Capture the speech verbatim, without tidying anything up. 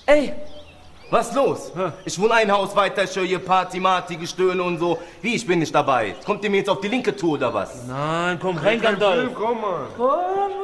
Ey! Was los? Hä? Ich wohne ein Haus weiter, ich höre hier Party, Marty, Gestöhne und so. Wie, ich bin nicht dabei? Kommt ihr mir jetzt auf die linke Tour oder was? Nein, komm rein, Gandalf. Komm mal. Komm